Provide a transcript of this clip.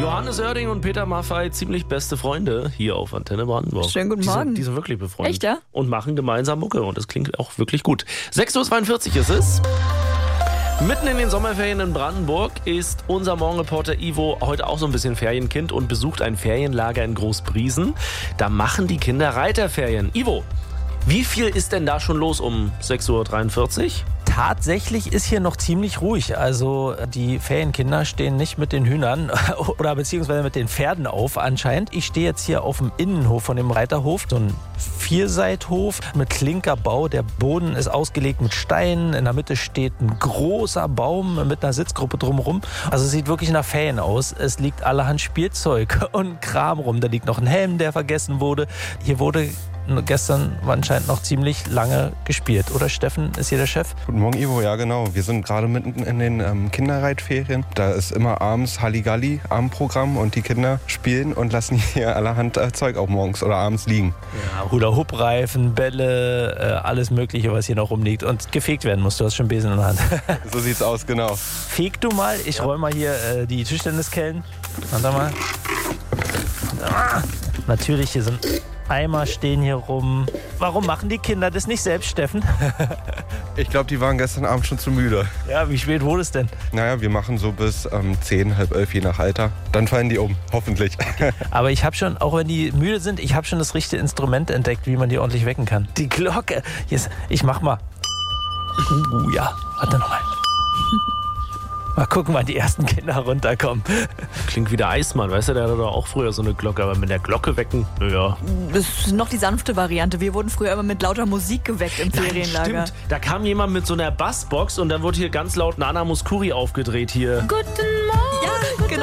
Johannes Oerding und Peter Maffay, ziemlich beste Freunde hier auf Antenne Brandenburg. Schönen guten Morgen. Die sind wirklich befreundet. Echt, ja? Und machen gemeinsam Mucke und das klingt auch wirklich gut. 6.42 Uhr ist es. Mitten in den Sommerferien in Brandenburg ist unser Morgenreporter Ivo heute auch so ein bisschen Ferienkind und besucht ein Ferienlager in Großbriesen. Da machen die Kinder Reiterferien. Ivo, wie viel ist denn da schon los um 6.43 Uhr? Tatsächlich ist hier noch ziemlich ruhig. Also die Ferienkinder stehen nicht mit den Hühnern oder beziehungsweise mit den Pferden auf anscheinend. Ich stehe jetzt hier auf dem Innenhof von dem Reiterhof. So ein Vierseithof mit Klinkerbau. Der Boden ist ausgelegt mit Steinen. In der Mitte steht ein großer Baum mit einer Sitzgruppe drumherum. Also es sieht wirklich nach Ferien aus. Es liegt allerhand Spielzeug und Kram rum. Da liegt noch ein Helm, der vergessen wurde. Hier wurde gestern anscheinend noch ziemlich lange gespielt. Oder Steffen ist hier der Chef? Guten Morgen, Ivo. Ja, genau. Wir sind gerade mitten in den Kinderreitferien. Da ist immer abends Halligalli, Abendprogramm und die Kinder spielen und lassen hier allerhand Zeug auch morgens oder abends liegen. Ja, Hula-Hoop-Reifen, Bälle, alles Mögliche, was hier noch rumliegt und gefegt werden muss. Du hast schon Besen in der Hand. So sieht's aus, genau. Feg du mal. Ich räume mal hier die Tischtenniskellen. Warte mal. Natürlich, hier sind Eimer stehen hier rum. Warum machen die Kinder das nicht selbst, Steffen? Ich glaube, die waren gestern Abend schon zu müde. Ja, wie spät wurde es denn? Naja, wir machen so bis 10, halb 11, je nach Alter. Dann fallen die um, hoffentlich. Aber ich habe schon, auch wenn die müde sind, ich habe schon das richtige Instrument entdeckt, wie man die ordentlich wecken kann. Die Glocke. Yes. Ich mach mal. Ja, warte nochmal. Mal gucken, wann die ersten Kinder runterkommen. Klingt wie der Eismann, weißt du, der hatte doch auch früher so eine Glocke, aber mit der Glocke wecken, ja. Das ist noch die sanfte Variante. Wir wurden früher immer mit lauter Musik geweckt im Ferienlager. Stimmt, da kam jemand mit so einer Bassbox und dann wurde hier ganz laut Nana Mouskouri aufgedreht hier. Guten